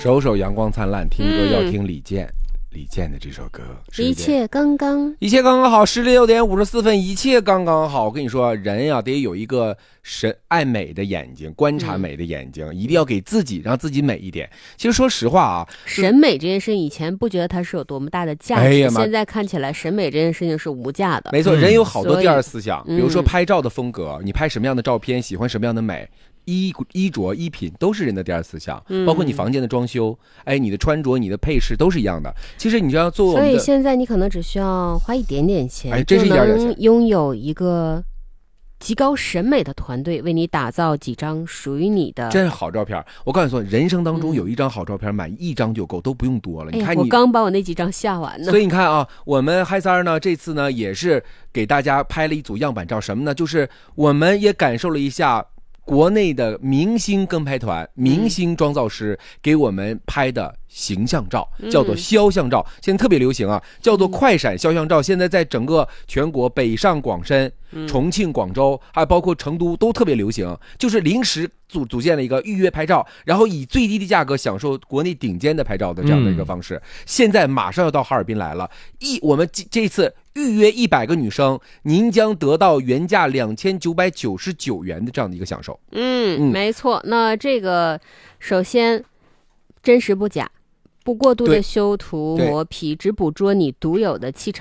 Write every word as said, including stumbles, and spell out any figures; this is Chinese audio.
首首阳光灿烂，听歌要听李健、嗯、李健的这首歌一切刚刚一切刚刚好。十六点五十四分，一切刚刚好。我跟你说，人呀得有一个神爱美的眼睛，观察美的眼睛、嗯、一定要给自己让自己美一点。其实说实话啊， 审美这件事情以前不觉得它是有多么大的价值、哎、现在看起来审美这件事情是无价的。 没错、嗯、人有好多第二思想、 嗯、 比如说拍照的风格、嗯、你拍什么样的照片，喜欢什么样的美，衣衣着衣品都是人的第二思想、嗯、包括你房间的装修，哎，你的穿着你的配饰都是一样的。其实你就要做我们的， 所以现在你可能只需要花一点点钱， 哎，真是一点点钱， 就能拥有一个极高审美的团队为你打造几张属于你的真好照片。我告诉你说，人生当中有一张好照片、嗯、买一张就够，都不用多了、哎、你看你， 我刚把我那几张下完呢。 所以你看啊，我们嗨三儿呢这次呢也是给大家拍了一组样板照，什么呢，就是我们也感受了一下国内的明星跟拍团、明星妆造师给我们拍的形象照，叫做肖像照，现在特别流行啊，叫做快闪肖像照。现在在整个全国北上广深、重庆、广州，还有包括成都都特别流行，就是临时组组建了一个预约拍照，然后以最低的价格享受国内顶尖的拍照的这样的一个方式。现在马上要到哈尔滨来了，一我们这次预约一百个女生，您将得到原价两千九百九十九元的这样的一个享受。 嗯，嗯没错。那这个首先真实不假，不过度的修图磨皮，只捕捉你独有的气场。